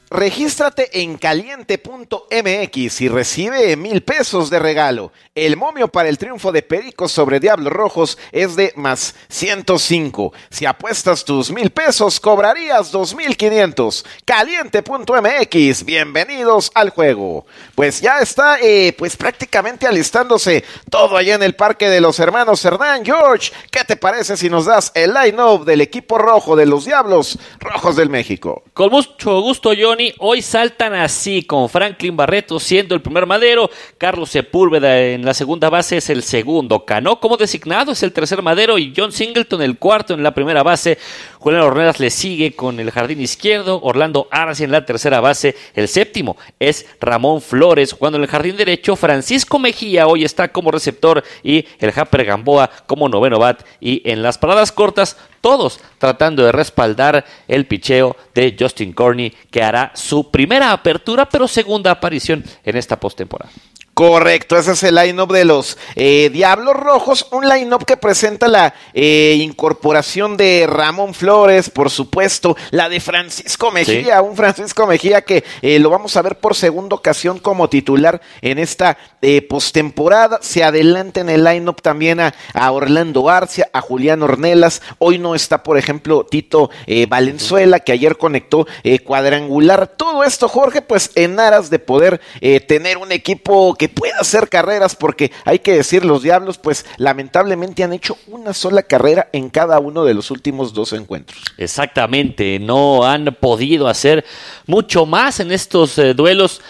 Regístrate en caliente.mx y recibe 1,000 pesos de regalo. El momio para el triunfo de Pericos sobre Diablos Rojos es de más 105. Si apuestas tus 1,000 pesos, cobrarías 2,500. Caliente.mx, bienvenidos al juego. Pues ya está, prácticamente alistándose todo allá en el Parque de los Hermanos Hernán. George, ¿qué te parece si nos das el line-up del equipo rojo de los Diablos Rojos del México? Con mucho gusto, Johnny. Hoy saltan así, con Franklin Barreto siendo el primer madero, Carlos Sepúlveda en la segunda base es el segundo, Cano como designado es el tercer madero y John Singleton el cuarto en la primera base. Julián Ornelas le sigue con el jardín izquierdo, Orlando Arcia en la tercera base, el séptimo es Ramón Flores, jugando en el jardín derecho, Francisco Mejía hoy está como receptor y el Japper Gamboa como noveno bat, y en las paradas cortas todos tratando de respaldar el picheo de Justin Corney, que hará su primera apertura pero segunda aparición en esta postemporada. Correcto, ese es el line-up de los Diablos Rojos, un line-up que presenta la incorporación de Ramón Flores, por supuesto, la de Francisco Mejía, sí. Un Francisco Mejía que lo vamos a ver por segunda ocasión como titular en esta postemporada. Se adelanta en el line-up también a Orlando Arcia, a Julián Ornelas. Hoy no está, por ejemplo, Tito Valenzuela, que ayer conectó cuadrangular. Todo esto, Jorge, pues en aras de poder tener un equipo que pueda hacer carreras, porque hay que decir, los Diablos pues lamentablemente han hecho una sola carrera en cada uno de los últimos 2 encuentros. Exactamente, no han podido hacer mucho más en estos duelos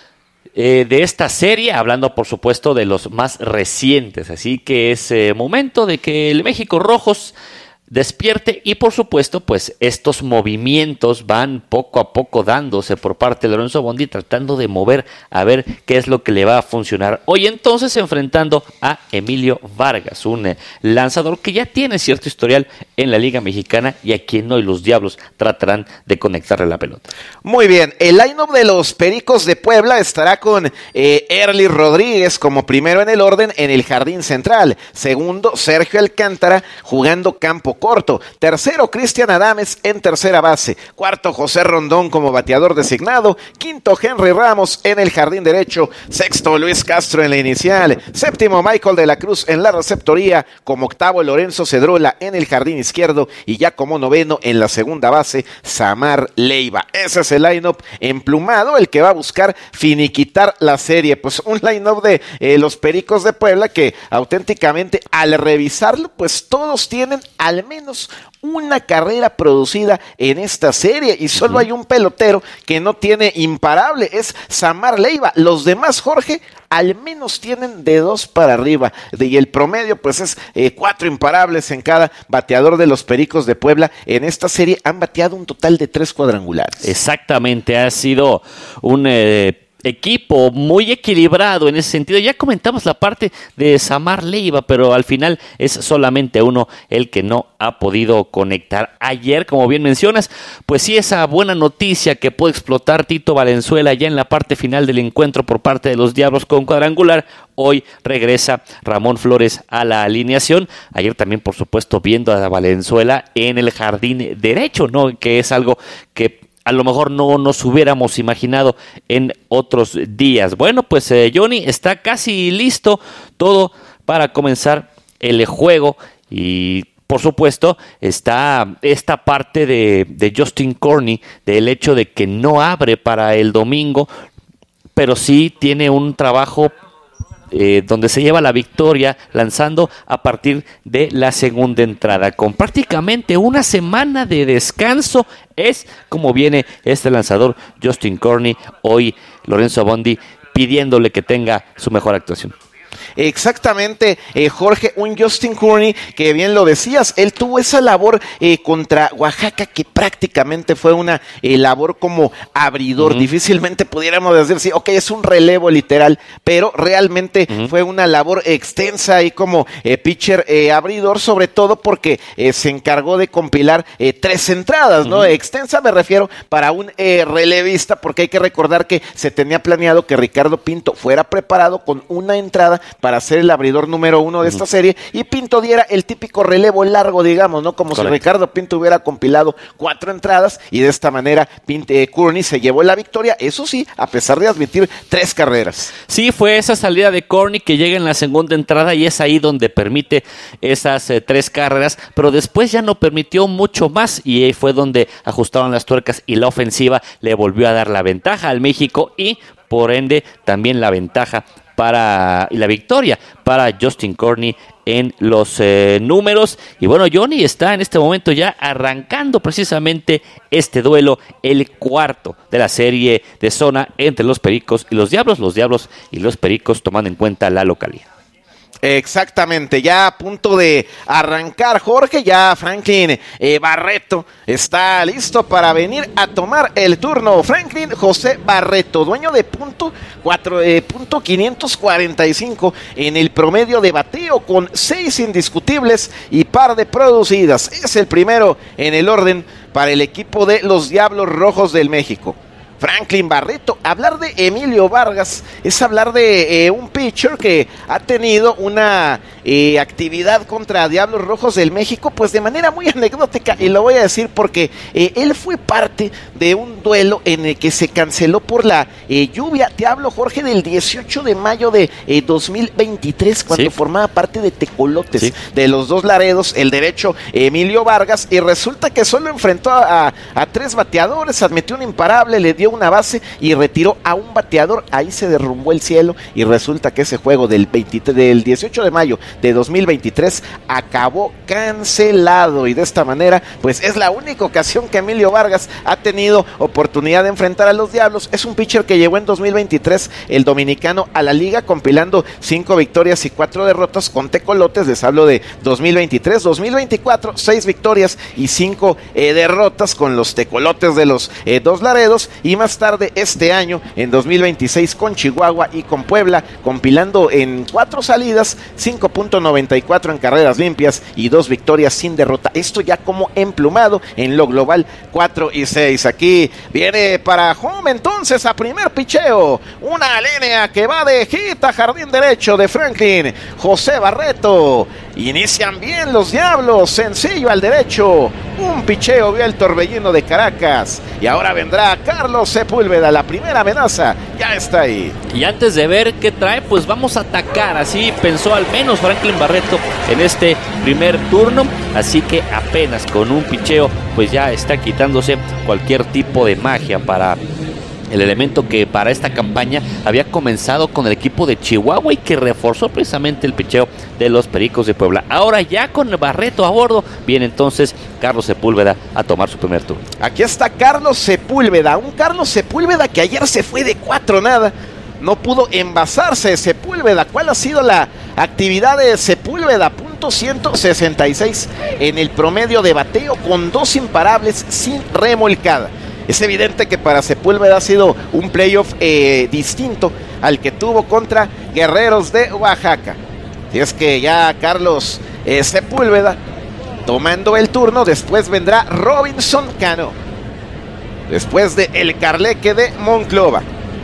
de esta serie, hablando por supuesto de los más recientes, así que es momento de que el México Rojos despierte y por supuesto pues estos movimientos van poco a poco dándose por parte de Lorenzo Bondi, tratando de mover a ver qué es lo que le va a funcionar hoy, entonces enfrentando a Emilio Vargas, un lanzador que ya tiene cierto historial en la Liga Mexicana y a quien hoy los Diablos tratarán de conectarle la pelota. Muy bien, el line-up de los Pericos de Puebla estará con Erly Rodríguez como primero en el orden en el jardín central, segundo Sergio Alcántara jugando campo corto, tercero Cristian Adames en tercera base, cuarto José Rondón como bateador designado, quinto Henry Ramos en el jardín derecho, sexto Luis Castro en la inicial, séptimo Michael de la Cruz en la receptoría, como octavo Lorenzo Cedrola en el jardín izquierdo y ya como noveno en la segunda base Samar Leiva. Ese es el line-up emplumado, el que va a buscar finiquitar la serie, pues un line-up de los Pericos de Puebla que auténticamente al revisarlo pues todos tienen al menos una carrera producida en esta serie y solo hay un pelotero que no tiene imparable, es Samar Leiva. Los demás, Jorge, al menos tienen de 2 para arriba y el promedio pues es 4 imparables en cada bateador de los Pericos de Puebla. En esta serie han bateado un total de 3 cuadrangulares. Exactamente, ha sido un equipo muy equilibrado en ese sentido. Ya comentamos la parte de Samar Leiva, pero al final es solamente uno el que no ha podido conectar. Ayer, como bien mencionas, pues sí, esa buena noticia que puede explotar Tito Valenzuela ya en la parte final del encuentro por parte de los Diablos con cuadrangular. Hoy regresa Ramón Flores a la alineación. Ayer también, por supuesto, viendo a Valenzuela en el jardín derecho, ¿no? Que es algo que a lo mejor no nos hubiéramos imaginado en otros días. Bueno, pues Johnny, está casi listo todo para comenzar el juego y por supuesto está esta parte de Justin Corney, del hecho de que no abre para el domingo, pero sí tiene un trabajo donde se lleva la victoria lanzando a partir de la segunda entrada. Con prácticamente una semana de descanso es como viene este lanzador Justin Corney. Hoy Lorenzo Bondi pidiéndole que tenga su mejor actuación. Exactamente, Jorge, un Justin Corney que bien lo decías, él tuvo esa labor contra Oaxaca que prácticamente fue una labor como abridor, difícilmente pudiéramos decir, sí, ok, es un relevo literal, pero realmente fue una labor extensa y como pitcher abridor, sobre todo porque se encargó de compilar 3 entradas, ¿no? Extensa me refiero para un relevista, porque hay que recordar que se tenía planeado que Ricardo Pinto fuera preparado con una entrada para ser el abridor número 1 de esta serie, y Pinto diera el típico relevo largo, digamos, ¿no? Como Correcto. Si Ricardo Pinto hubiera compilado 4 entradas, y de esta manera Courtney se llevó la victoria, eso sí, a pesar de admitir 3 carreras. Sí, fue esa salida de Courtney que llega en la segunda entrada, y es ahí donde permite esas 3 carreras, pero después ya no permitió mucho más, y ahí fue donde ajustaron las tuercas y la ofensiva le volvió a dar la ventaja al México, y por ende también la ventaja y la victoria para Justin Courtney en los números. Y bueno, Johnny está en este momento ya arrancando precisamente este duelo, el cuarto de la serie de zona entre los Pericos y los Diablos y los Pericos, tomando en cuenta la localidad. Exactamente, ya a punto de arrancar, Jorge, ya Franklin Barreto está listo para venir a tomar el turno. Franklin José Barreto, dueño de punto 545 en el promedio de bateo, con 6 indiscutibles y par de producidas. Es el primero en el orden para el equipo de los Diablos Rojos del México. Franklin Barreto, hablar de Emilio Vargas es hablar de un pitcher que ha tenido una actividad contra Diablos Rojos del México, pues de manera muy anecdótica, y lo voy a decir porque él fue parte de un duelo en el que se canceló por la lluvia. Te hablo, Jorge, del 18 de mayo de 2023, cuando formaba parte de Tecolotes, de los Dos Laredos, el derecho Emilio Vargas, y resulta que solo enfrentó a 3 bateadores, admitió un imparable, le dio una base y retiró a un bateador. Ahí se derrumbó el cielo, y resulta que ese juego del 18 de mayo de 2023 acabó cancelado, y de esta manera pues es la única ocasión que Emilio Vargas ha tenido oportunidad de enfrentar a los Diablos. Es un pitcher que llegó en 2023 el dominicano a la liga, compilando 5 victorias y 4 derrotas con Tecolotes. Les hablo de 2023, 2024, 6 victorias y 5 derrotas con los Tecolotes de los Dos Laredos, y más tarde este año en 2026 con Chihuahua y con Puebla, compilando en 4 salidas 5.94 en carreras limpias y 2 victorias sin derrota. Esto ya como emplumado en lo global, 4-6. Aquí viene para home entonces a primer picheo, una línea que va de hit a jardín derecho de Franklin José Barreto. Inician bien los Diablos, sencillo al derecho, un picheo vía el torbellino de Caracas, y ahora vendrá Carlos Sepúlveda. La primera amenaza ya está ahí. Y antes de ver qué trae, pues vamos a atacar. Así pensó al menos Franklin Barreto en este primer turno. Así que apenas con un picheo, pues ya está quitándose cualquier tipo de magia para el elemento que para esta campaña había comenzado con el equipo de Chihuahua y que reforzó precisamente el picheo de los Pericos de Puebla. Ahora ya con Barreto a bordo, viene entonces Carlos Sepúlveda a tomar su primer turno. Aquí está Carlos Sepúlveda, un Carlos Sepúlveda que ayer se fue de 4-0. No pudo envasarse Sepúlveda. ¿Cuál ha sido la actividad de Sepúlveda? .166 en el promedio de bateo, con 2 imparables sin remolcada. Es evidente que para Sepúlveda ha sido un playoff distinto al que tuvo contra Guerreros de Oaxaca. Y es que ya Carlos Sepúlveda tomando el turno. Después vendrá Robinson Cano, después de El Carleque de Monclova.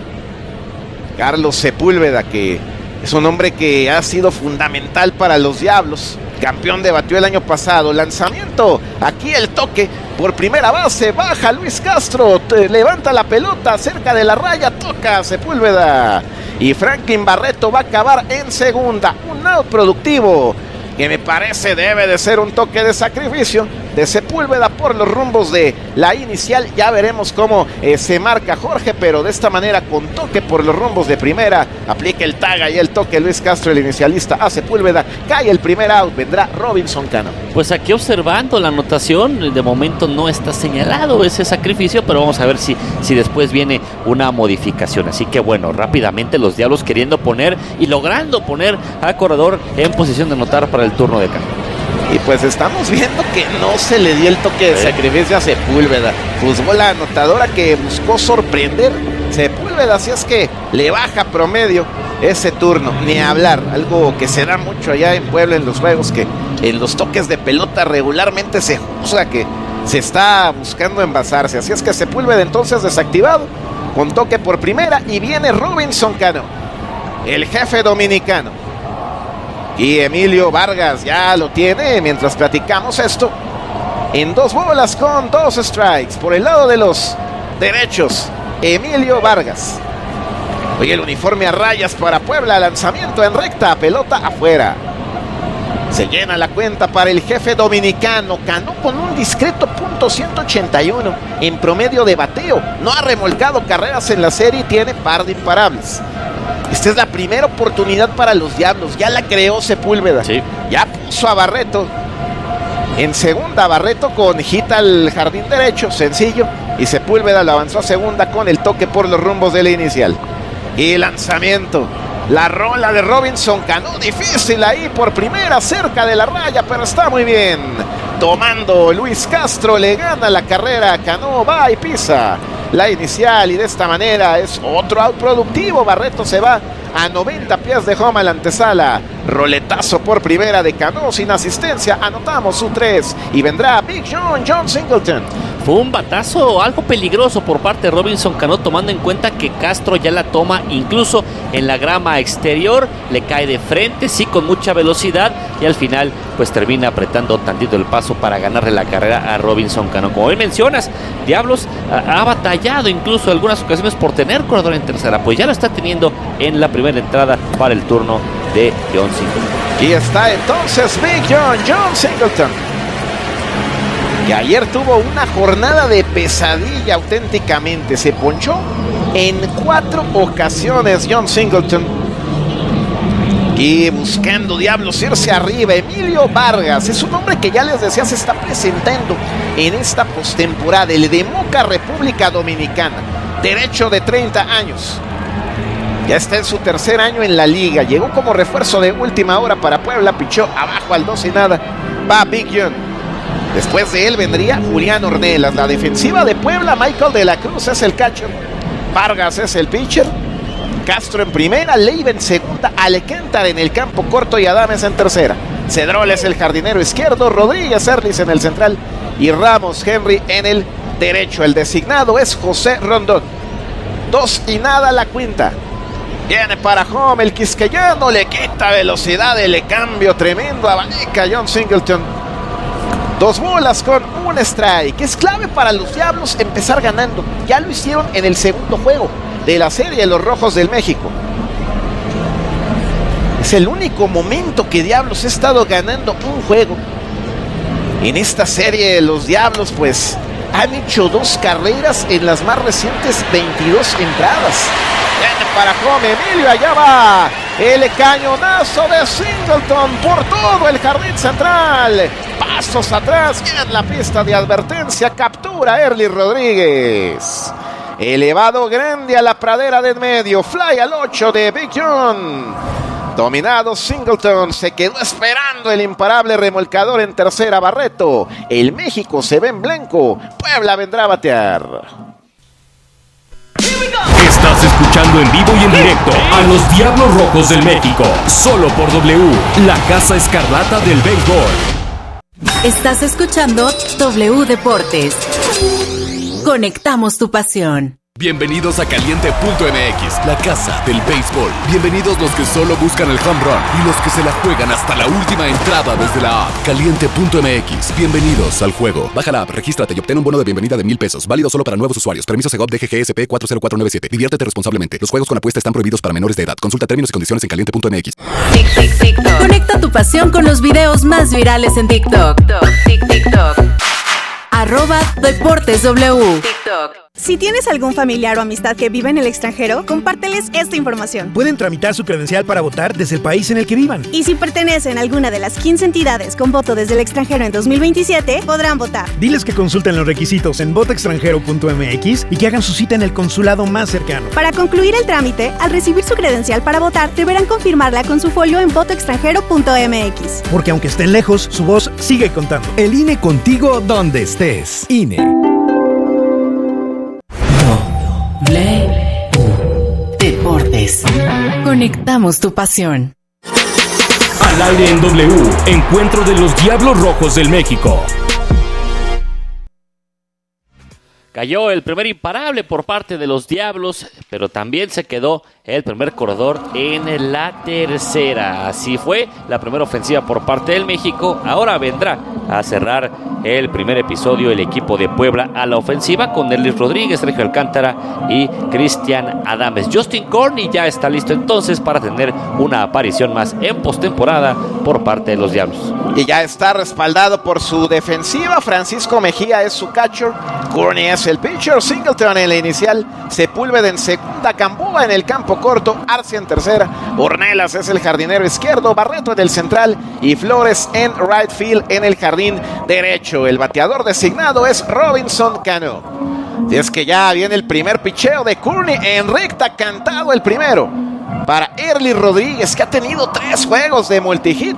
Carlos Sepúlveda, que es un hombre que ha sido fundamental para los Diablos. Campeón de bateo el año pasado. Lanzamiento, aquí el toque por primera base, baja Luis Castro, levanta la pelota cerca de la raya, toca Sepúlveda, y Franklin Barreto va a acabar en segunda. Un out productivo que me parece debe de ser un toque de sacrificio de Sepúlveda por los rumbos de la inicial. Ya veremos cómo se marca, Jorge, pero de esta manera, con toque por los rumbos de primera, aplica el tag y el toque Luis Castro, el inicialista, a Sepúlveda. Cae el primer out, vendrá Robinson Cano. Pues aquí observando la anotación, de momento no está señalado ese sacrificio, pero vamos a ver si después viene una modificación. Así que bueno, rápidamente los Diablos queriendo poner y logrando poner a corredor en posición de anotar para el turno de Cano. Y pues estamos viendo que no se le dio el toque de sacrificio a Sepúlveda. Juzgó la anotadora que buscó sorprender Sepúlveda, así es que le baja promedio ese turno. Ni hablar, algo que se da mucho allá en Puebla en los juegos, que en los toques de pelota regularmente se juzga que se está buscando envasarse. Así es que Sepúlveda entonces desactivado, con toque por primera, y viene Robinson Cano, el jefe dominicano. Y Emilio Vargas ya lo tiene mientras platicamos esto. En 2 bolas con 2 strikes. Por el lado de los derechos, Emilio Vargas. Oye, el uniforme a rayas para Puebla. Lanzamiento en recta, pelota afuera. Se llena la cuenta para el jefe dominicano. Cano con un discreto .181 en promedio de bateo. No ha remolcado carreras en la serie y tiene par de imparables. Esta es la primera oportunidad para los Diablos. Ya la creó Sepúlveda. Sí. Ya puso a Barreto. En segunda, Barreto con hit al jardín derecho, sencillo. Y Sepúlveda lo avanzó a segunda con el toque por los rumbos de la inicial. Y lanzamiento. La rola de Robinson Cano, difícil ahí por primera, cerca de la raya, pero está muy bien. Tomando Luis Castro, le gana la carrera a Cano, va y pisa la inicial y de esta manera es otro out productivo. Barreto se va a 90 pies de home a la antesala. Roletazo por primera de Cano sin asistencia. Anotamos su 3 y vendrá Big John Singleton. Fue un batazo algo peligroso por parte de Robinson Cano, tomando en cuenta que Castro ya la toma incluso en la grama exterior, le cae de frente, sí, con mucha velocidad, y al final pues termina apretando tantito el paso para ganarle la carrera a Robinson Cano. Como bien mencionas, Diablos ha batallado incluso en algunas ocasiones por tener corredor en tercera, pues ya lo está teniendo en la primera entrada para el turno de John Singleton. Y está entonces Big John Singleton, que ayer tuvo una jornada de pesadilla auténticamente. Se ponchó en 4 ocasiones John Singleton. Y buscando Diablos irse arriba, Emilio Vargas. Es un hombre que ya les decía se está presentando en esta postemporada. El de Moca, República Dominicana. Derecho de 30 años. Ya está en su tercer año en la liga. Llegó como refuerzo de última hora para Puebla. Pichó abajo al 2 y nada. Va Big John. Después de él vendría Julián Ornelas. La defensiva de Puebla, Michael de la Cruz es el catcher. Vargas es el pitcher. Castro en primera, Leiva en segunda, Alcántara en el campo corto y Adames en tercera. Cedrol es el jardinero izquierdo, Rodríguez Erlis en el central y Ramos Henry en el derecho. El designado es José Rondón. 2 y nada la quinta. Viene para home el quisqueyano, le quita velocidad, le cambio tremendo a Vaneca, John Singleton. 2 bolas con 1 strike. Es clave para los Diablos empezar ganando. Ya lo hicieron en el segundo juego de la serie Los Rojos del México. Es el único momento que Diablos ha estado ganando un juego. En esta serie los Diablos pues han hecho 2 carreras en las más recientes 22 entradas. Viene para home Emilio, allá va el cañonazo de Singleton por todo el jardín central. Pasos atrás y en la pista de advertencia captura Erly Rodríguez. Elevado grande a la pradera de en medio. Fly al 8 de Big John. Dominado Singleton. Se quedó esperando el imparable remolcador en tercera Barreto. El México se ve en blanco. Puebla vendrá a batear. Estás escuchando en vivo y en directo a los Diablos Rojos del México. Solo por W, la Casa Escarlata del béisbol. Estás escuchando W Deportes. Conectamos tu pasión. Bienvenidos a Caliente.mx, la casa del béisbol. Bienvenidos los que solo buscan el home run y los que se la juegan hasta la última entrada desde la app. Caliente.mx, bienvenidos al juego. Baja la app, regístrate y obtén un bono de bienvenida de $1,000. Válido solo para nuevos usuarios. Permiso Segov DGGSP 40497. Diviértete responsablemente. Los juegos con apuesta están prohibidos para menores de edad. Consulta términos y condiciones en Caliente.mx. TikTok. Conecta tu pasión con los videos más virales en TikTok. TikTok. @DeportesW. TikTok. Si tienes algún familiar o amistad que vive en el extranjero, compárteles esta información. Pueden tramitar su credencial para votar desde el país en el que vivan. Y si pertenecen a alguna de las 15 entidades con voto desde el extranjero en 2027, podrán votar. Diles que consulten los requisitos en votoextranjero.mx y que hagan su cita en el consulado más cercano. Para concluir el trámite, al recibir su credencial para votar, deberán confirmarla con su folio en votoextranjero.mx. Porque aunque estén lejos, su voz sigue contando. El INE contigo donde estés. INE. Deportes. Conectamos tu pasión. Al aire en W, encuentro de los Diablos Rojos del México. Cayó el primer imparable por parte de los Diablos, pero también se quedó el primer corredor en la tercera. Así fue la primera ofensiva por parte del México. Ahora vendrá a cerrar el primer episodio el equipo de Puebla a la ofensiva con Erlis Rodríguez, Sergio Alcántara y Cristian Adames. Justin Corney ya está listo entonces para tener una aparición más en postemporada por parte de los Diablos. Y ya está respaldado por su defensiva. Francisco Mejía es su catcher, Corney es el pitcher, Singleton en la inicial, Sepúlveda en segunda, Gamboa en el campo corto, Arce en tercera, Ornelas es el jardinero izquierdo, Barreto en el central y Flores en right field en el jardín derecho. El bateador designado es Robinson Cano. Y es que ya viene el primer picheo de Corney en recta, cantado el primero para Erlis Rodríguez, que ha tenido 3 juegos de multihit,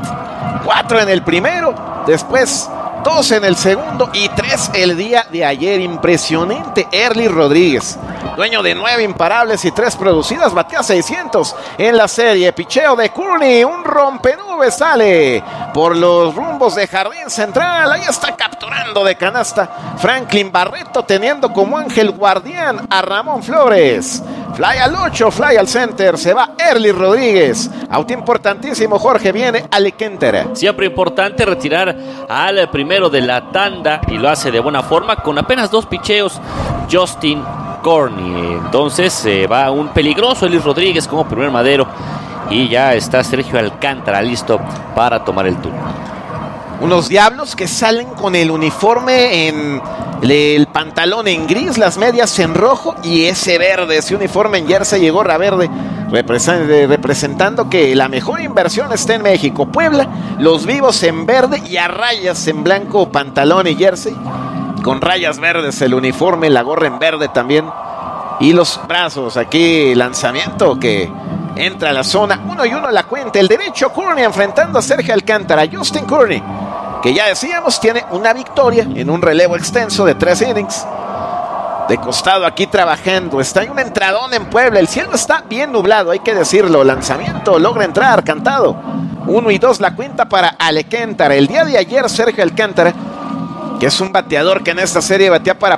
4 en el primero, después 2 en el segundo y 3 el día de ayer. Impresionante Erlis Rodríguez, dueño de 9 imparables y 3 producidas, batea 600 en la serie. Picheo de Corney, un rompenubes, sale por los rumbos de jardín central, ahí está capturando de canasta Franklin Barreto, teniendo como ángel guardián a Ramón Flores. Fly al 8, fly al center, se va Erlis Rodríguez. Auto importantísimo, Jorge, viene Alcántara. Siempre importante retirar al primero de la tanda y lo hace de buena forma con apenas 2 picheos Justin Corney. Entonces se va un peligroso Erlis Rodríguez como primer madero y ya está Sergio Alcántara listo para tomar el turno. Unos Diablos que salen con el uniforme en el pantalón en gris, las medias en rojo y ese verde, ese uniforme en jersey y gorra verde, representando que la mejor inversión está en México. Puebla, los vivos en verde y a rayas en blanco, pantalón y jersey, con rayas verdes el uniforme, la gorra en verde también y los brazos. Aquí lanzamiento que entra a la zona, 1-1 la cuenta. El derecho Corney enfrentando a Sergio Alcántara. Justin Corney, que ya decíamos, tiene una victoria en un relevo extenso de 3 innings. De costado aquí trabajando. Está en un entradón en Puebla. El cielo está bien nublado, hay que decirlo. Lanzamiento, logra entrar, cantado. 1-2 la cuenta para Alcántara. El día de ayer Sergio Alcántara, que es un bateador que en esta serie batea para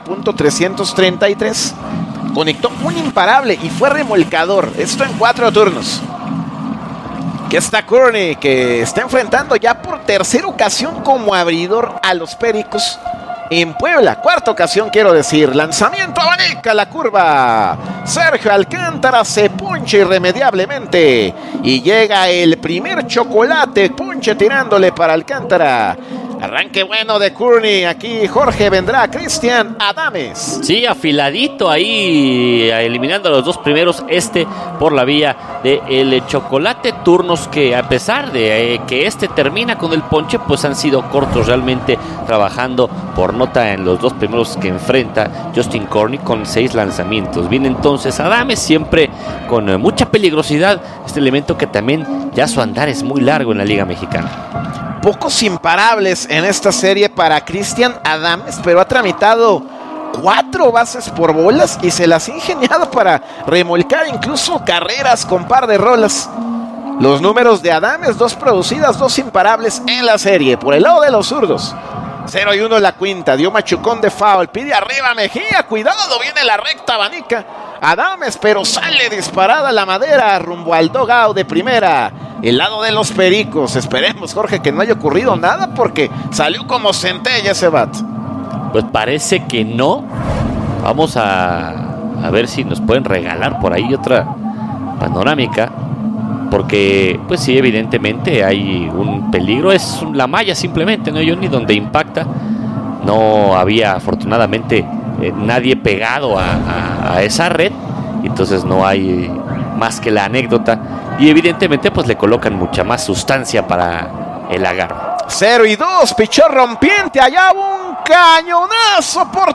.333, conectó un imparable y fue remolcador. Esto en 4 turnos. Aquí está Corney, que está enfrentando ya por tercera ocasión como abridor a los Pericos en Puebla. 4ª ocasión, quiero decir. Lanzamiento, abanica la curva. Sergio Alcántara se puncha irremediablemente y llega el primer chocolate. Punche tirándole para Alcántara. Arranque bueno de Corney. Aquí Jorge, vendrá Cristian Adames. Sí, afiladito ahí, eliminando a los 2 primeros, por la vía del chocolate. Turnos que, a pesar de que termina con el ponche, pues han sido cortos realmente, trabajando por nota en los 2 primeros que enfrenta Justin Corney con 6 lanzamientos. Viene entonces Adames, siempre con mucha peligrosidad, este elemento que también ya su andar es muy largo en la Liga Mexicana. Pocos imparables en esta serie para Cristian Adames, pero ha tramitado 4 bases por bolas y se las ha ingeniado para remolcar incluso carreras con par de rolas. Los números de Adames: 2 producidas, 2 imparables en la serie. Por el lado de los zurdos, 0-1 la quinta, dio machucón de foul, pide arriba Mejía, cuidado, viene la recta, abanica Adames, pero sale disparada la madera rumbo al dugout de primera. El lado de los Pericos, esperemos, Jorge, que no haya ocurrido nada porque salió como centella ese bat. Pues parece que no. Vamos a ver si nos pueden regalar por ahí otra panorámica, porque pues sí, evidentemente hay un peligro. Es la malla simplemente, ¿no, Johnny? Donde impacta. No había afortunadamente nadie pegado a esa red, entonces no hay más que la anécdota, y evidentemente pues le colocan mucha más sustancia para el agarre. 0-2, pichó rompiente, allá un cañonazo por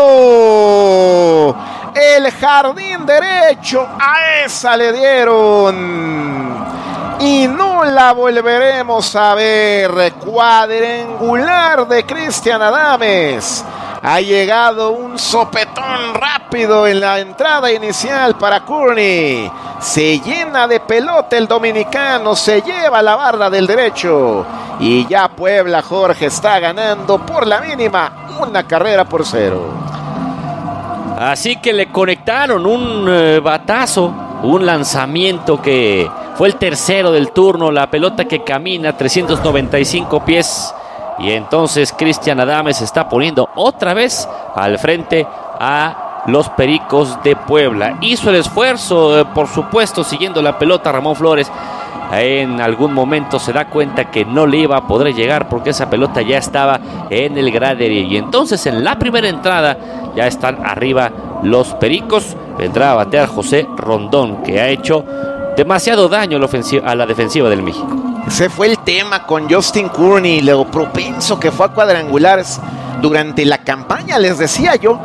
todo el jardín derecho, a esa le dieron y no la volveremos a ver. Cuadrangular de Cristian Adames. Ha llegado un sopetón rápido en la entrada inicial para Corney. Se llena de pelota el dominicano, se lleva la barra del derecho. Y ya Puebla, Jorge, está ganando por la mínima 1 carrera por 0. Así que le conectaron un batazo, un lanzamiento que fue el tercero del turno, la pelota que camina 395 pies. Y entonces Cristian Adames está poniendo otra vez al frente a los Pericos de Puebla. Hizo el esfuerzo, por supuesto, siguiendo la pelota Ramón Flores. En algún momento se da cuenta que no le iba a poder llegar porque esa pelota ya estaba en el graderío. Y entonces en la primera entrada ya están arriba los Pericos. Vendrá a batear José Rondón, que ha hecho demasiado daño a la defensiva del México. Ese fue el tema con Justin Courtney, lo propenso que fue a cuadrangulares durante la campaña, les decía yo.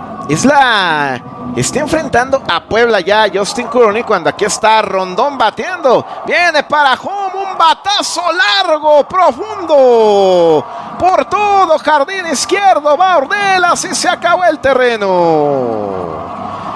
Está enfrentando a Puebla ya Justin Courtney cuando aquí está Rondón bateando. Viene para home, un batazo largo, profundo. Por todo jardín izquierdo va Ornelas y se acabó el terreno.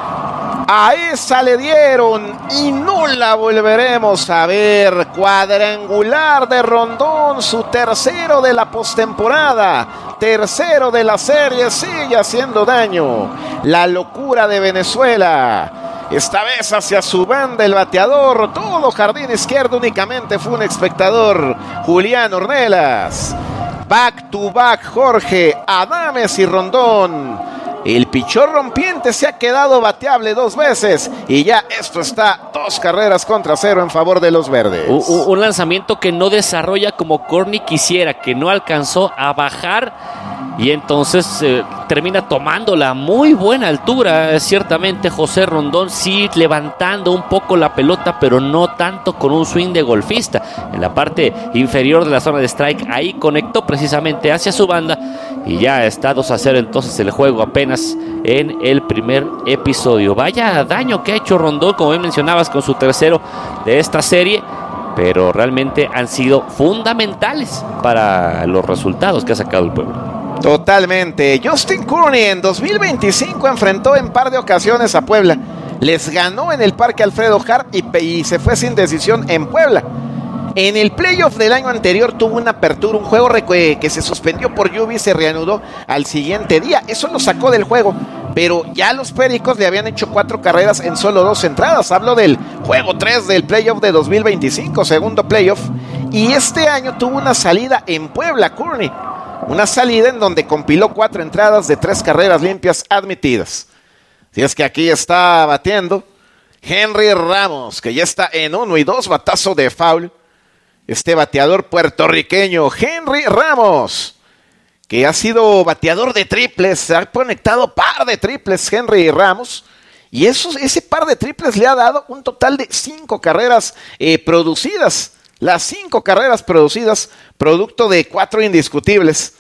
A esa le dieron y no la volveremos a ver. Cuadrangular de Rondón, su tercero de la postemporada, tercero de la serie, sigue haciendo daño. La locura de Venezuela. Esta vez hacia su banda el bateador, todo jardín izquierdo, únicamente fue un espectador, Julián Ornelas. Back to back Jorge Adames y Rondón. El pichón rompiente se ha quedado bateable 2 veces y ya esto está 2 carreras contra 0 en favor de los verdes. Un lanzamiento que no desarrolla como Courtney quisiera, que no alcanzó a bajar y entonces termina tomándola a muy buena altura. Ciertamente José Rondón sí levantando un poco la pelota, pero no tanto con un swing de golfista. En la parte inferior de la zona de strike, ahí conectó precisamente hacia su banda y ya está 2-0 entonces el juego apenas en el primer episodio. Vaya daño que ha hecho Rondón, como bien mencionabas, con su tercero de esta serie, pero realmente han sido fundamentales para los resultados que ha sacado el pueblo. Totalmente. Justin Courtney en 2025 enfrentó en par de ocasiones a Puebla. Les ganó en el Parque Alfredo Harp y se fue sin decisión en Puebla. En el playoff del año anterior tuvo una apertura, un juego que se suspendió por lluvia y se reanudó al siguiente día. Eso lo sacó del juego, pero ya los Pericos le habían hecho 4 carreras en solo 2 entradas. Hablo del juego 3 del playoff de 2025, segundo playoff. Y este año tuvo una salida en Puebla, Courtney. Una salida en donde compiló 4 entradas de 3 carreras limpias admitidas. Si es que aquí está batiendo Henry Ramos, que ya está en 1-2, batazo de foul. Este bateador puertorriqueño, Henry Ramos, que ha sido bateador de triples, se ha conectado par de triples Henry Ramos, y ese par de triples le ha dado un total de 5 carreras producidas. Las 5 carreras producidas, producto de 4 indiscutibles.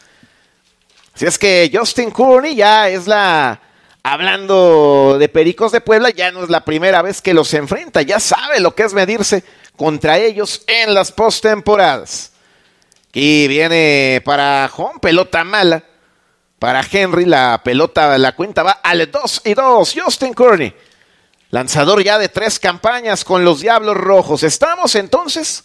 Así es que Justin Courtney ya es hablando de Pericos de Puebla, ya no es la primera vez que los enfrenta, ya sabe lo que es medirse contra ellos en las postemporadas. Aquí viene para home, pelota mala para Henry, la cuenta va al 2-2, Justin Courtney, lanzador ya de 3 campañas con los Diablos Rojos. Estamos entonces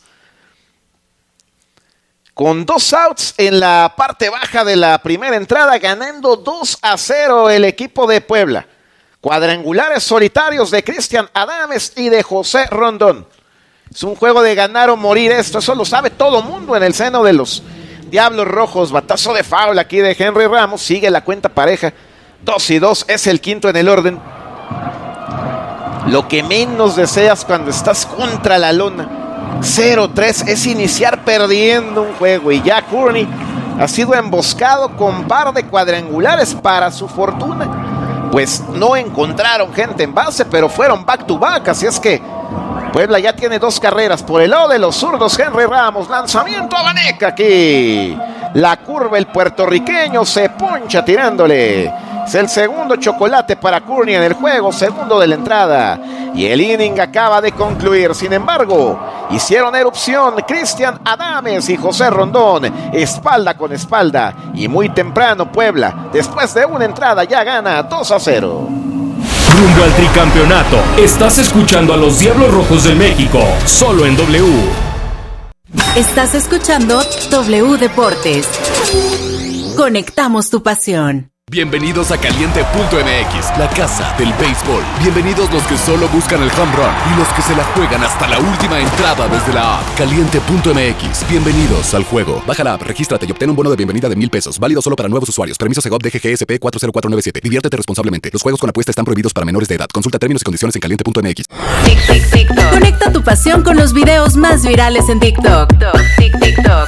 con 2 outs en la parte baja de la primera entrada, ganando 2-0 el equipo de Puebla. Cuadrangulares solitarios de Cristian Adames y de José Rondón. Es un juego de ganar o morir esto, eso lo sabe todo mundo en el seno de los Diablos Rojos. Batazo de foul aquí de Henry Ramos, sigue la cuenta pareja, 2-2, es el quinto en el orden. Lo que menos deseas cuando estás contra la lona, 0-3, es iniciar perdiendo un juego, y ya Courtney ha sido emboscado con par de cuadrangulares. Para su fortuna, pues no encontraron gente en base, pero fueron back to back, así es que Puebla ya tiene 2 carreras. Por el lado de los zurdos, Henry Ramos, lanzamiento a Vaneca aquí. La curva, el puertorriqueño se poncha tirándole. Es el segundo chocolate para Courtney en el juego, segundo de la entrada. Y el inning acaba de concluir. Sin embargo, hicieron erupción Cristian Adames y José Rondón, espalda con espalda. Y muy temprano Puebla, después de una entrada, ya gana 2-0. Rumbo al tricampeonato. Estás escuchando a los Diablos Rojos del México, solo en W. Estás escuchando W Deportes. Conectamos tu pasión. Bienvenidos a Caliente.mx, la casa del béisbol. Bienvenidos los que solo buscan el home run y los que se la juegan hasta la última entrada desde la app. Caliente.mx, bienvenidos al juego. Baja la app, regístrate y obtén un bono de bienvenida de $1,000. Válido solo para nuevos usuarios. Permiso Segov DGGSP 40497. Diviértete responsablemente. Los juegos con apuesta están prohibidos para menores de edad. Consulta términos y condiciones en Caliente.mx. Conecta tu pasión con los videos más virales en TikTok. TikTok.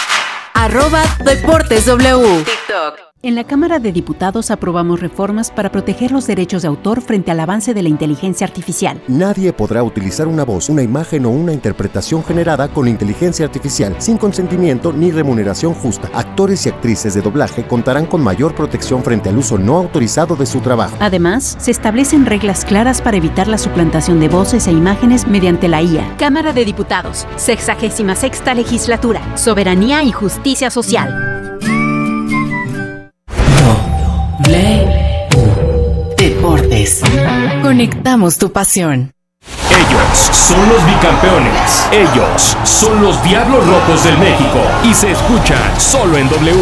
@DeportesW. TikTok. En la Cámara de Diputados aprobamos reformas para proteger los derechos de autor frente al avance de la inteligencia artificial. Nadie podrá utilizar una voz, una imagen o una interpretación generada con inteligencia artificial sin consentimiento ni remuneración justa. Actores y actrices de doblaje contarán con mayor protección frente al uso no autorizado de su trabajo. Además, se establecen reglas claras para evitar la suplantación de voces e imágenes mediante la IA. Cámara de Diputados, 66ª Legislatura, Soberanía y Justicia Social. Deportes. Conectamos tu pasión. Ellos son los bicampeones. Ellos son los Diablos Rojos del México. Y se escuchan solo en W.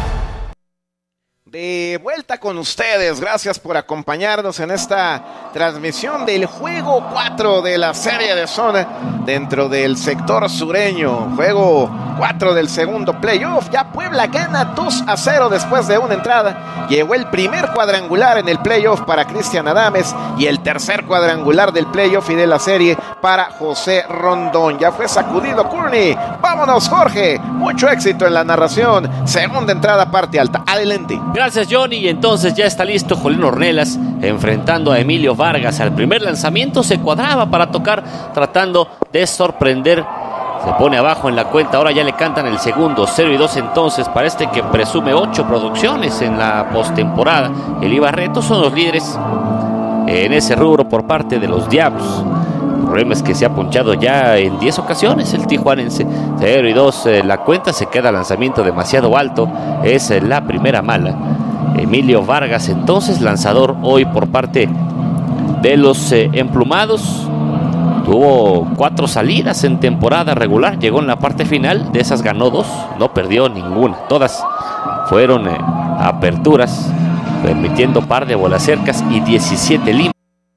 De vuelta con ustedes, gracias por acompañarnos en esta transmisión del juego 4 de la serie de zona dentro del sector sureño, juego 4 del segundo playoff. Ya Puebla gana 2-0 después de una entrada, llegó el primer cuadrangular en el playoff para Cristian Adames y el tercer cuadrangular del playoff y de la serie para José Rondón. Ya fue sacudido Courtney, vámonos Jorge, mucho éxito en la narración, segunda entrada parte alta, adelante. Gracias Johnny, y entonces ya está listo Jolín Ornelas enfrentando a Emilio Vargas. Al primer lanzamiento se cuadraba para tocar, tratando de sorprender. Se pone abajo en la cuenta, ahora ya le cantan el segundo, 0-2 entonces para este que presume 8 producciones en la postemporada. El Ibarreto son los líderes en ese rubro por parte de los Diablos. El problema es que se ha ponchado ya en 10 ocasiones el tijuanense. 0-2 la cuenta, se queda lanzamiento demasiado alto, es la primera mala. Emilio Vargas entonces lanzador hoy por parte de los emplumados. Tuvo 4 salidas en temporada regular, llegó en la parte final, de esas ganó 2, no perdió ninguna. Todas fueron aperturas, permitiendo par de bolas cercas y 17 limpias.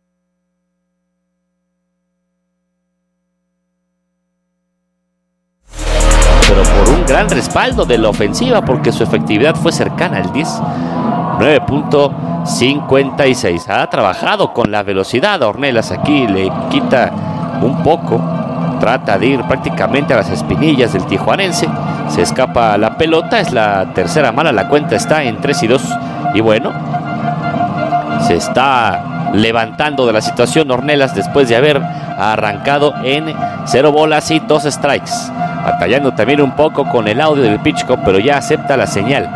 Pero por un gran respaldo de la ofensiva, porque su efectividad fue cercana al 10, 9.56. Ha trabajado con la velocidad a Ornelas, aquí le quita un poco, trata de ir prácticamente a las espinillas del tijuanense, se escapa la pelota, es la tercera mala, la cuenta está en 3-2 y bueno, se está levantando de la situación Ornelas después de haber arrancado en 0 bolas y 2 strikes, batallando también un poco con el audio del pitch clock, pero ya acepta la señal.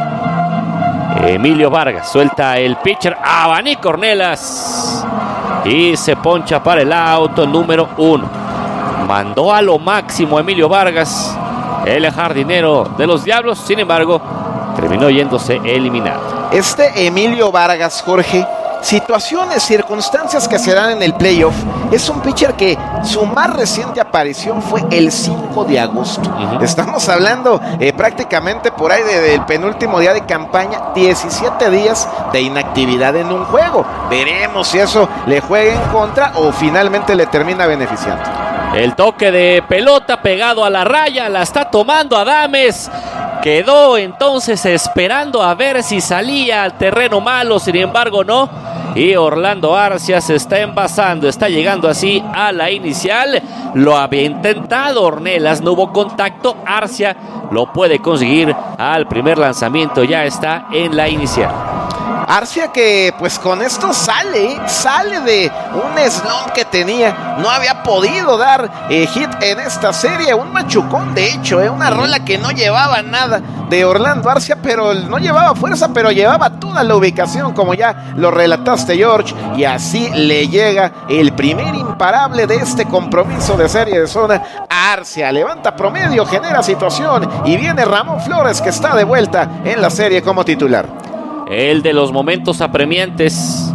Emilio Vargas suelta el pitcher, abanico Ornelas y se poncha para el auto número 1. Mandó a lo máximo Emilio Vargas, el jardinero de los Diablos, sin embargo terminó yéndose eliminado. Este Emilio Vargas, Jorge, situaciones, circunstancias que se dan en el playoff, es un pitcher que su más reciente aparición fue el 5 de agosto. Estamos hablando prácticamente por ahí del penúltimo día de campaña, 17 días de inactividad en un juego. Veremos si eso le juega en contra o finalmente le termina beneficiando. El toque de pelota pegado a la raya, la está tomando Adames. Quedó entonces esperando a ver si salía al terreno malo, sin embargo no. Y Orlando Arcia se está envasando, está llegando así a la inicial. Lo había intentado Ornelas, no hubo contacto. Arcia lo puede conseguir al primer lanzamiento, ya está en la inicial. Arcia que pues con esto sale de un slump que tenía, no había podido dar hit en esta serie, un machucón de hecho, una rola que no llevaba nada de Orlando Arcia, pero no llevaba fuerza, pero llevaba toda la ubicación como ya lo relataste George, y así le llega el primer imparable de este compromiso de serie de zona. Arcia levanta promedio, genera situación y viene Ramón Flores que está de vuelta en la serie como titular. El de los momentos apremiantes,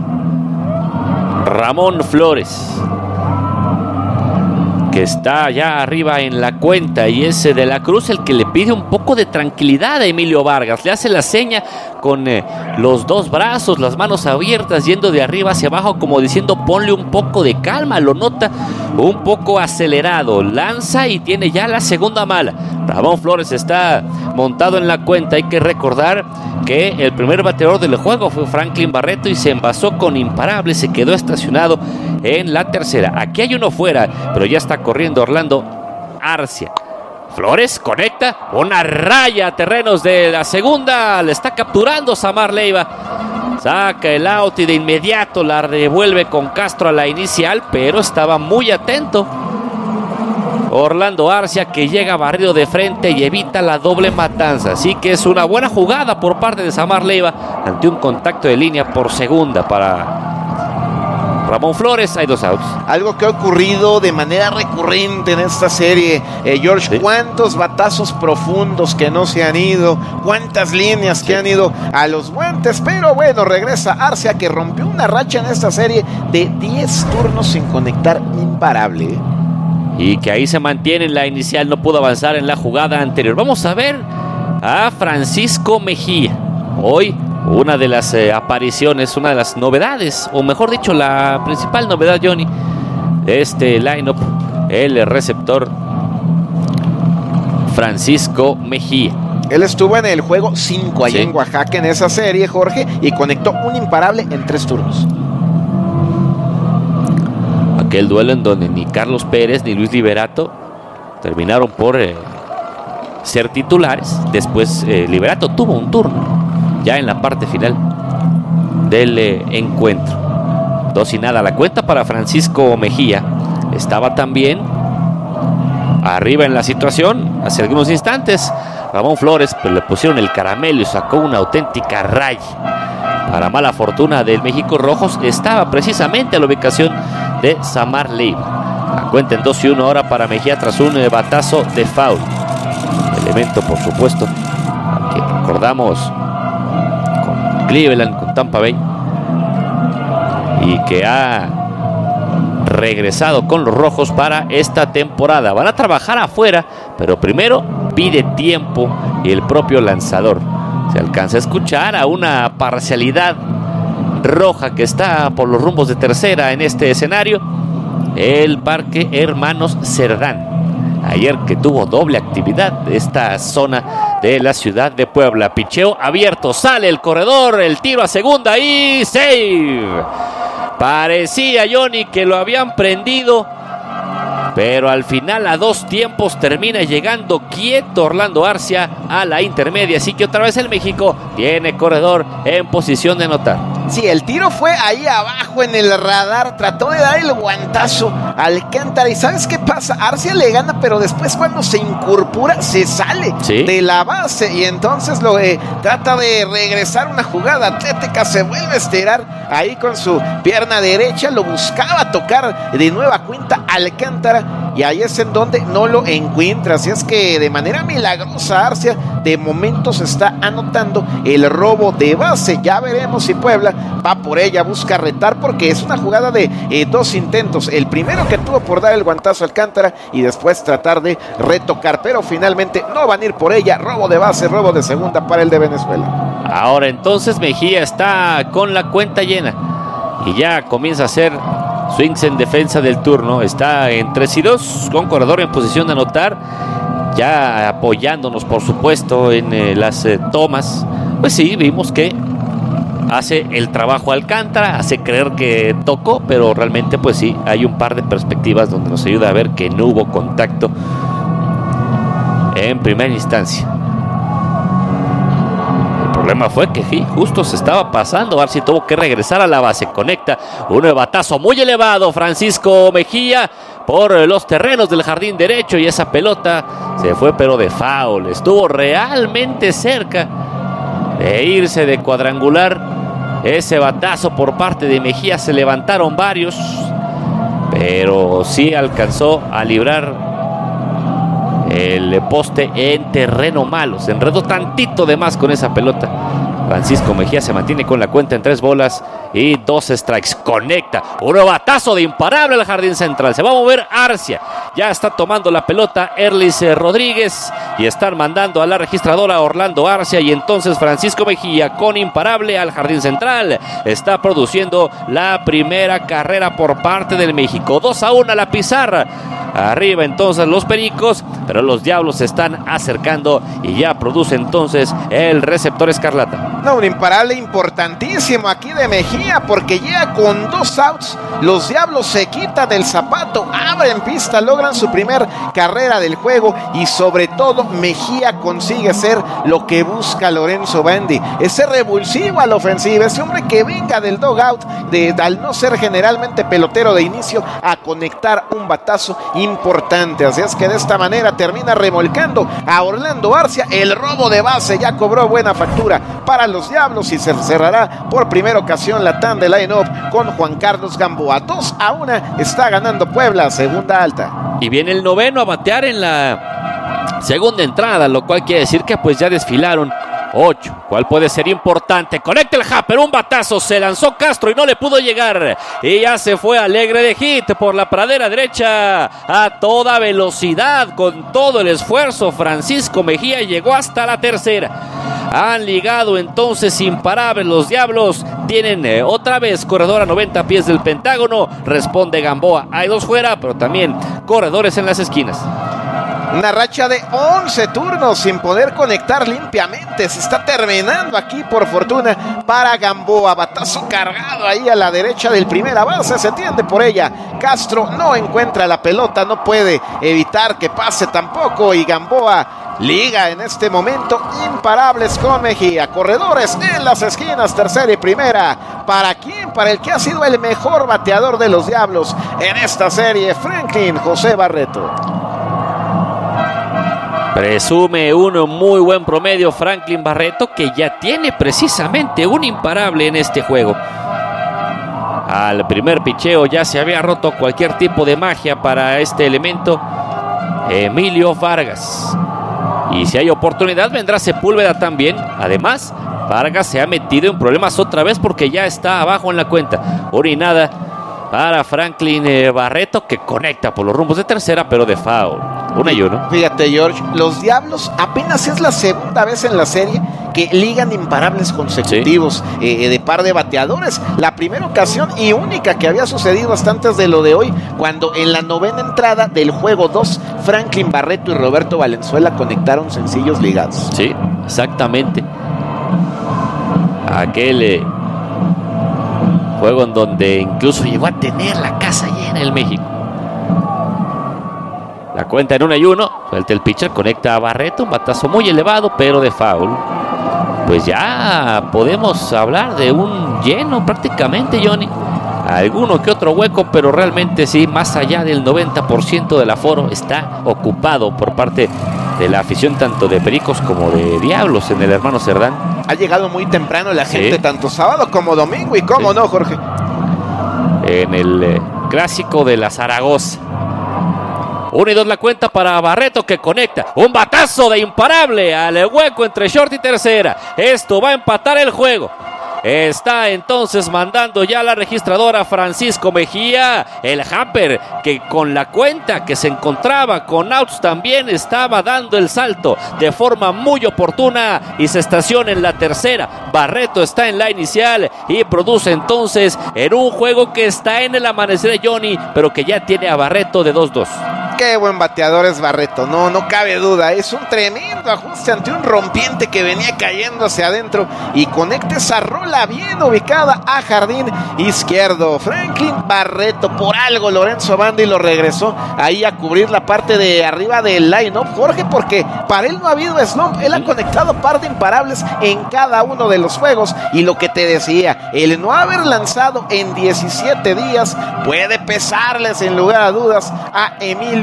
Ramón Flores, que está ya arriba en la cuenta, y es de la Cruz el que le pide un poco de tranquilidad a Emilio Vargas. Le hace la seña con los dos brazos, las manos abiertas, yendo de arriba hacia abajo, como diciendo ponle un poco de calma. Lo nota un poco acelerado, lanza y tiene ya la segunda mala. Ramón Flores está montado en la cuenta. Hay que recordar que el primer bateador del juego fue Franklin Barreto y se envasó con imparable, se quedó estacionado en la tercera. Aquí hay uno fuera, pero ya está corriendo Orlando Arcia. Flores conecta una raya a terrenos de la segunda, le está capturando Samar Leiva, saca el out y de inmediato la devuelve con Castro a la inicial, pero estaba muy atento Orlando Arcia, que llega barrido de frente y evita la doble matanza. Así que es una buena jugada por parte de Samar Leiva ante un contacto de línea por segunda para Ramón Flores. Hay 2 outs. Algo que ha ocurrido de manera recurrente en esta serie, George, sí. Cuántos batazos profundos que no se han ido, cuántas líneas que han ido a los guantes, pero bueno, regresa Arcia, que rompió una racha en esta serie de 10 turnos sin conectar, imparable. Y que ahí se mantiene en la inicial, no pudo avanzar en la jugada anterior. Vamos a ver a Francisco Mejía. Hoy una de las apariciones, una de las novedades, o mejor dicho, la principal novedad, Johnny, de este lineup, el receptor Francisco Mejía. Él estuvo en el juego 5 allá en Oaxaca en esa serie, Jorge, y conectó un imparable en 3 turnos. Aquel duelo en donde ni Carlos Pérez ni Luis Liberato terminaron por ser titulares. Después Liberato tuvo un turno ya en la parte final del encuentro. 2-0 la cuenta para Francisco Mejía. Estaba también arriba en la situación hace algunos instantes Ramón Flores, pero le pusieron el caramelo y sacó una auténtica raya. Para mala fortuna del México Rojos, estaba precisamente a la ubicación de Samar Leiva. La cuenta en 2-1 ahora para Mejía tras un batazo de foul. Elemento, por supuesto, que recordamos con Cleveland, con Tampa Bay, y que ha regresado con los Rojos para esta temporada. Van a trabajar afuera, pero primero pide tiempo y el propio lanzador. Se alcanza a escuchar a una parcialidad roja que está por los rumbos de tercera en este escenario, el Parque Hermanos Cerdán. Ayer que tuvo doble actividad de esta zona de la ciudad de Puebla. Picheo abierto, sale el corredor, el tiro a segunda y save. Parecía, Johnny, que lo habían prendido, pero al final a 2 tiempos termina llegando quieto Orlando Arcia a la intermedia. Así que otra vez el México tiene corredor en posición de anotar. Sí, el tiro fue ahí abajo en el radar, trató de dar el guantazo a Alcántara y ¿sabes qué pasa? Arcia le gana, pero después cuando se incorpora se sale de la base y entonces trata de regresar una jugada atlética, se vuelve a estirar ahí con su pierna derecha, lo buscaba tocar de nueva cuenta Alcántara y ahí es en donde no lo encuentra. Así es que de manera milagrosa Arcia de momento se está anotando el robo de base. Ya veremos si Puebla va por ella, busca retar, porque es una jugada de 2 intentos. El primero que tuvo por dar el guantazo a Alcántara y después tratar de retocar, pero finalmente no van a ir por ella. Robo de base, robo de segunda para el de Venezuela. Ahora entonces Mejía está con la cuenta llena y ya comienza a hacer swings en defensa del turno. Está en 3-2 con corredor en posición de anotar, ya apoyándonos por supuesto en las tomas. Pues sí, vimos que hace el trabajo Alcántara, hace creer que tocó, pero realmente pues sí, hay un par de perspectivas donde nos ayuda a ver que no hubo contacto en primera instancia. El problema fue que sí, justo se estaba pasando, Arcia tuvo que regresar a la base, conecta un batazo muy elevado Francisco Mejía por los terrenos del jardín derecho y esa pelota se fue pero de foul. Estuvo realmente cerca de irse de cuadrangular ese batazo por parte de Mejía. Se levantaron varios, pero sí alcanzó a librar el poste en terreno malo. Se enredó tantito de más con esa pelota. Francisco Mejía se mantiene con la cuenta en 3 bolas y 2 strikes. Conecta. Un batazo de imparable al jardín central. Se va a mover Arcia. Ya está tomando la pelota Erlis Rodríguez y están mandando a la registradora Orlando Arcia. Y entonces Francisco Mejía con imparable al jardín central. Está produciendo la primera carrera por parte del México. 2-1 a la pizarra. Arriba entonces los Pericos, pero los Diablos se están acercando y ya produce entonces el receptor escarlata. No, un imparable importantísimo aquí de Mejía, porque llega con 2 outs. Los Diablos se quitan el zapato, abren pista, logran su primer carrera del juego y sobre todo Mejía consigue ser lo que busca Lorenzo Bandi, ese revulsivo a la ofensiva, ese hombre que venga del dugout, al no ser generalmente pelotero de inicio, a conectar un batazo importante. Así es que de esta manera termina remolcando a Orlando Arcia. El robo de base ya cobró buena factura para los Diablos y se cerrará por primera ocasión la tanda de line-up con Juan Carlos Gamboa. 2-1 está ganando Puebla, segunda alta. Y viene el noveno a batear en la segunda entrada, lo cual quiere decir que pues ya desfilaron 8, ¿cuál puede ser importante? Conecta el Happer, un batazo, se lanzó Castro y no le pudo llegar. Y ya se fue alegre de hit por la pradera derecha a toda velocidad, con todo el esfuerzo. Francisco Mejía llegó hasta la tercera. Han ligado entonces imparables los Diablos. Tienen otra vez corredor a 90 pies del Pentágono. Responde Gamboa, hay 2 fuera, pero también corredores en las esquinas. Una racha de 11 turnos sin poder conectar limpiamente. Se está terminando aquí por fortuna para Gamboa. Batazo cargado ahí a la derecha del primera base. Se tiende por ella. Castro no encuentra la pelota. No puede evitar que pase tampoco. Y Gamboa liga en este momento imparables con Mejía. Corredores en las esquinas, tercera y primera. ¿Para quién? Para el que ha sido el mejor bateador de los Diablos en esta serie, Franklin José Barreto. Presume un muy buen promedio Franklin Barreto, que ya tiene precisamente un imparable en este juego. Al primer picheo ya se había roto cualquier tipo de magia para este elemento, Emilio Vargas. Y si hay oportunidad vendrá Sepúlveda también. Además, Vargas se ha metido en problemas otra vez porque ya está abajo en la cuenta. Una y nada para Franklin Barreto, que conecta por los rumbos de tercera, pero de foul. 1-1. Fíjate, George, los Diablos apenas es la segunda vez en la serie que ligan imparables consecutivos, ¿sí? De par de bateadores. La primera ocasión y única que había sucedido hasta antes de lo de hoy, cuando en la novena entrada del juego 2, Franklin Barreto y Roberto Valenzuela conectaron sencillos ligados. Sí, exactamente. Aquel juego en donde incluso llegó a tener la casa llena el México. La cuenta en 1-1, suelta el pitcher, conecta a Barreto, un batazo muy elevado, pero de foul. Pues ya podemos hablar de un lleno prácticamente, Johnny. Alguno que otro hueco, pero realmente sí, más allá del 90% del aforo está ocupado por parte de la afición tanto de Pericos como de Diablos en el Hermano Cerdán. Ha llegado muy temprano la gente, tanto sábado como domingo, y cómo no, Jorge. En el clásico de la Zaragoza. 1-2 la cuenta para Barreto, que conecta un batazo de imparable al hueco entre short y tercera. Esto va a empatar el juego. Está entonces mandando ya la registradora Francisco Mejía. El Hamper, que con la cuenta que se encontraba con outs, también estaba dando el salto de forma muy oportuna y se estaciona en la tercera. Barreto está en la inicial y produce entonces en un juego que está en el amanecer de Johnny, pero que ya tiene a Barreto de 2-2. Qué buen bateador es Barreto, no cabe duda. Es un tremendo ajuste ante un rompiente que venía cayendo hacia adentro y conecta esa rola bien ubicada a jardín izquierdo. Franklin Barreto, por algo Lorenzo Bandi lo regresó ahí a cubrir la parte de arriba del line-up, Jorge, porque para él no ha habido slump. Él ha conectado par de imparables en cada uno de los juegos, y lo que te decía, el no haber lanzado en 17 días puede pesarles sin lugar a dudas a Emilio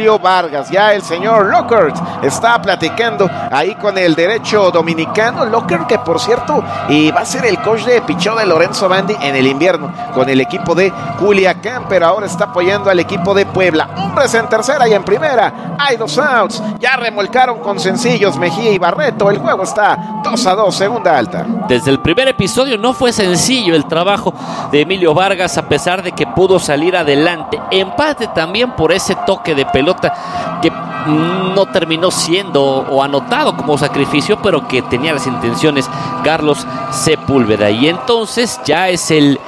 Emilio Vargas. Ya el señor Lockhart está platicando ahí con el derecho dominicano. Lockhart, que por cierto va a ser el coach de picheo de Lorenzo Bandi en el invierno con el equipo de Culiacán, pero ahora está apoyando al equipo de Puebla. Hombres en tercera y en primera, hay 2 outs. Ya remolcaron con sencillos Mejía y Barreto. El juego está 2-2, segunda alta. Desde el primer episodio no fue sencillo el trabajo de Emilio Vargas, a pesar de que pudo salir adelante. Empate también por ese toque de pelota que no terminó siendo o anotado como sacrificio, pero que tenía las intenciones Carlos Sepúlveda. Y entonces ya es el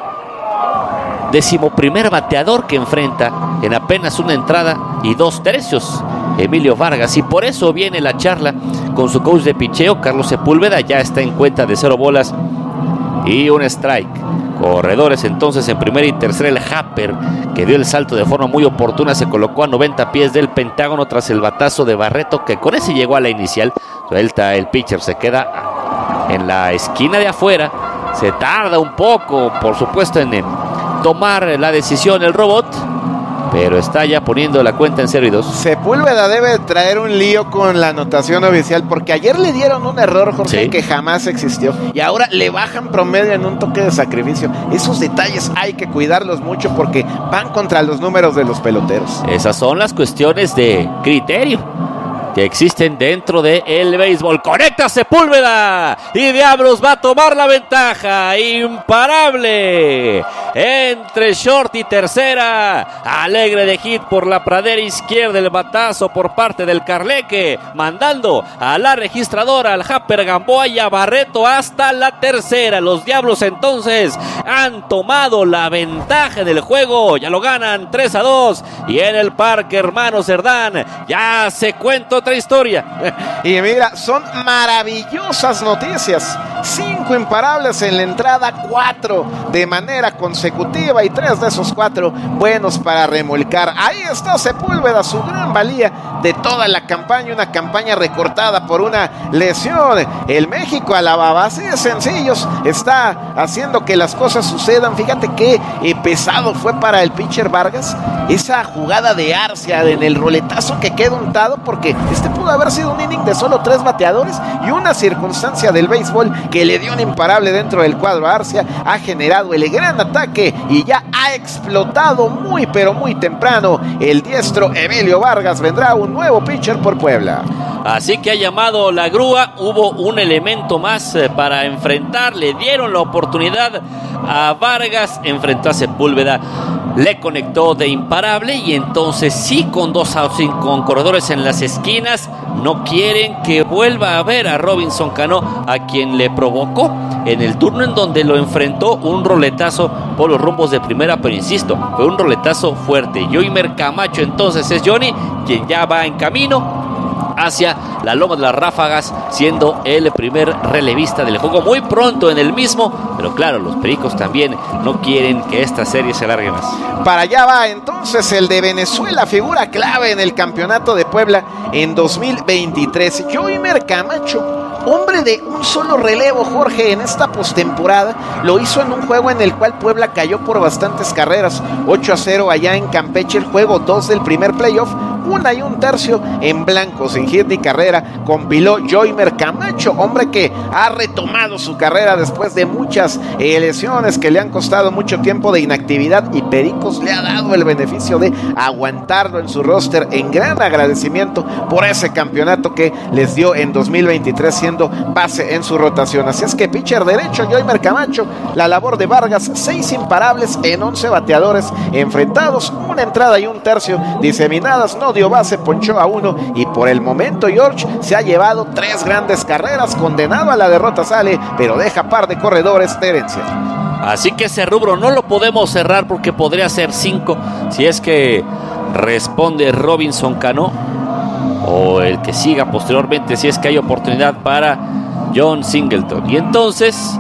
11º bateador que enfrenta en apenas una entrada y 2 tercios Emilio Vargas, y por eso viene la charla con su coach de picheo Carlos Sepúlveda. Ya está en cuenta de 0 bolas y un strike. Corredores entonces en primera y tercera. El Happer, que dio el salto de forma muy oportuna, se colocó a 90 pies del pentágono tras el batazo de Barreto, que con ese llegó a la inicial. Suelta el pitcher, se queda en la esquina de afuera. Se tarda un poco, por supuesto, en tomar la decisión el robot, pero está ya poniendo la cuenta en 0-2. Sepúlveda debe traer un lío con la anotación oficial, porque ayer le dieron un error, Jorge, que jamás existió, y ahora le bajan promedio en un toque de sacrificio. Esos detalles hay que cuidarlos mucho porque van contra los números de los peloteros. Esas son las cuestiones de criterio que existen dentro del béisbol. Conecta Sepúlveda y Diablos va a tomar la ventaja. Imparable entre short y tercera. Alegre de hit por la pradera izquierda, el batazo por parte del Carleque, mandando a la registradora al Happer Gamboa y a Barreto hasta la tercera. Los Diablos entonces han tomado la ventaja en el juego, ya lo ganan 3-2, y en el Parque Hermano Cerdán ya se cuenta otra historia. Y mira, son maravillosas noticias. 5 imparables en la entrada, 4 de manera consecutiva, y 3 de esos 4 buenos para remolcar. Ahí está Sepúlveda, su gran valía de toda la campaña, una campaña recortada por una lesión. El México a la baba, así de sencillos, está haciendo que las cosas sucedan. Fíjate qué pesado fue para el pitcher Vargas esa jugada de Arcia en el roletazo que queda untado, porque pudo haber sido un inning de solo 3 bateadores, y una circunstancia del béisbol que le dio un imparable dentro del cuadro a Arcia ha generado el gran ataque, y ya ha explotado muy pero muy temprano el diestro Emilio Vargas. Vendrá un nuevo pitcher por Puebla. Así que ha llamado la grúa. Hubo un elemento más para enfrentar. Le dieron la oportunidad a Vargas. Enfrentó a Sepúlveda. Le conectó de imparable. Y entonces sí, con 2 outs y con corredores en las esquinas, no quieren que vuelva a ver a Robinson Cano, a quien le provocó en el turno en donde lo enfrentó un roletazo por los rumbos de primera. Pero insisto, fue un roletazo fuerte. Yoimer Camacho entonces es Johnny, quien ya va en camino hacia la loma de las Ráfagas, siendo el primer relevista del juego muy pronto en el mismo. Pero claro, los Pericos también no quieren que esta serie se alargue más. Para allá va entonces el de Venezuela, figura clave en el campeonato de Puebla en 2023. Yoimer Camacho, hombre de un solo relevo, Jorge, en esta postemporada. Lo hizo en un juego en el cual Puebla cayó por bastantes carreras, 8-0 allá en Campeche, el juego 2 del primer playoff. 1 y 1/3 en blanco, sin hit ni carrera, compiló Yoimer Camacho, hombre que ha retomado su carrera después de muchas lesiones que le han costado mucho tiempo de inactividad, y Pericos le ha dado el beneficio de aguantarlo en su roster, en gran agradecimiento por ese campeonato que les dio en 2023, siendo base en su rotación. Así es que pitcher derecho Yoimer Camacho, la labor de Vargas, 6 imparables en 11 bateadores enfrentados, 1 entrada y 1/3 diseminadas, no dio base, ponchó a 1, y por el momento George se ha llevado 3 grandes carreras, condenado a la derrota sale, pero deja par de corredores de herencia. Así que ese rubro no lo podemos cerrar, porque podría ser 5 si es que responde Robinson Cano, o el que siga posteriormente si es que hay oportunidad para John Singleton. Y entonces,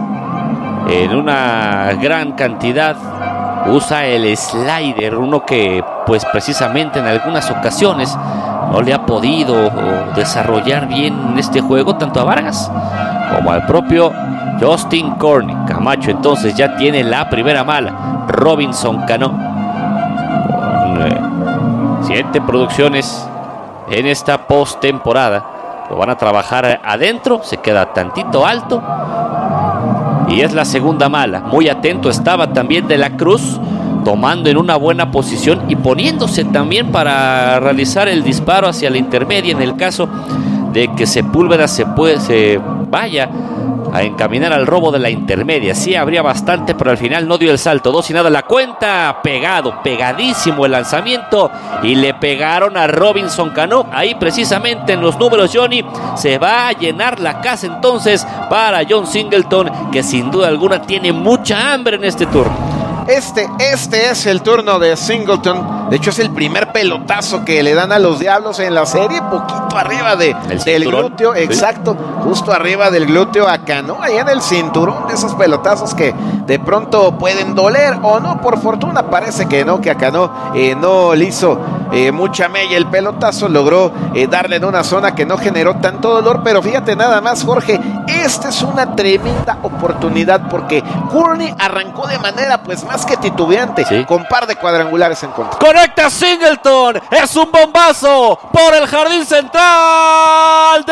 en una gran cantidad, usa el slider, uno que pues precisamente en algunas ocasiones no le ha podido desarrollar bien en este juego, tanto a Vargas como al propio Justin Corney. Camacho entonces ya tiene la primera mala. Robinson Cano con 7 producciones en esta postemporada. Lo van a trabajar adentro, se queda tantito alto. Y es la segunda mala. Muy atento estaba también De la Cruz, tomando en una buena posición y poniéndose también para realizar el disparo hacia la intermedia en el caso de que Sepúlveda se vaya a encaminar al robo de la intermedia. Sí habría bastante, pero al final no dio el salto. 2-0 la cuenta. Pegadísimo el lanzamiento. Y le pegaron a Robinson Cano. Ahí precisamente en los números, Johnny, se va a llenar la casa entonces para John Singleton, que sin duda alguna tiene mucha hambre en este turno. Este es el turno de Singleton. De hecho, es el primer pelotazo que le dan a los Diablos en la serie, poquito arriba del glúteo, ¿sí? Exacto, justo arriba del glúteo a Cano, ahí en el cinturón, de esos pelotazos que de pronto pueden doler o no. Por fortuna parece que no, que a Cano no le hizo mucha mella el pelotazo, logró darle en una zona que no generó tanto dolor. Pero fíjate nada más, Jorge, esta es una tremenda oportunidad porque Gurney arrancó de manera pues más que titubeante, ¿sí? Con par de cuadrangulares en contra. Conecta Singleton, es un bombazo por el jardín central,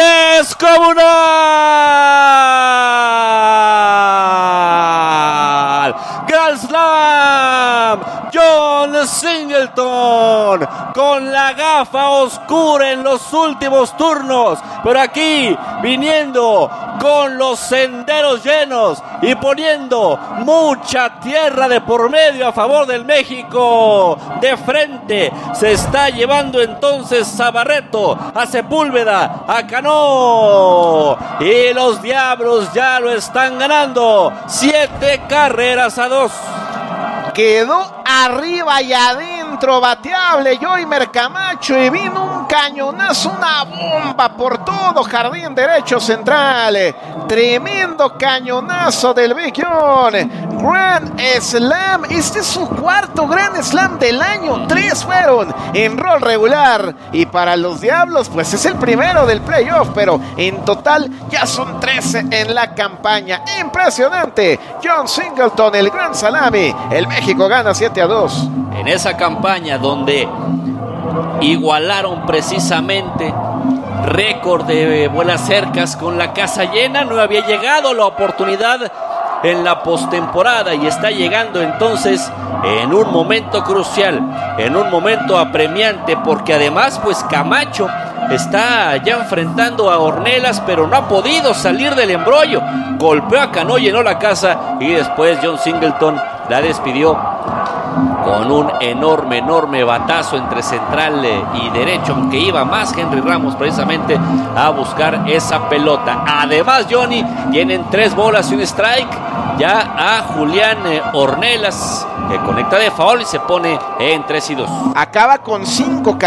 descomunal. Grand Slam, John Singleton con la gafa oscura en los últimos turnos, pero aquí viniendo con los senderos llenos y poniendo mucha tierra de por medio a favor del México. De frente se está llevando entonces a Barreto, a Sepúlveda, a Cano, y los Diablos ya lo están ganando 7-2. Quedó arriba y adentro bateable Yoimer Camacho y vino un cañonazo, una bomba por todo jardín derecho central. Tremendo cañonazo del Big John. Grand Slam, este es su cuarto Grand Slam del año. 3 fueron en rol regular y para los Diablos pues es el primero del playoff, pero en total ya son 13 en la campaña. Impresionante. John Singleton, el Grand Salami. El México gana 7-2. En esa campaña donde igualaron precisamente récord de vuelas cercas con la casa llena, no había llegado la oportunidad en la postemporada y está llegando entonces en un momento crucial, en un momento apremiante, porque además pues Camacho está ya enfrentando a Ornelas, pero no ha podido salir del embrollo. Golpeó a Cano, llenó la casa y después John Singleton la despidió con un enorme batazo entre central y derecho, aunque iba más Henry Ramos precisamente a buscar esa pelota. Además, Johnny, tienen 3 bolas y un strike ya a Julián Ornelas, que conecta de foul y se pone en 3-2. Acaba con 5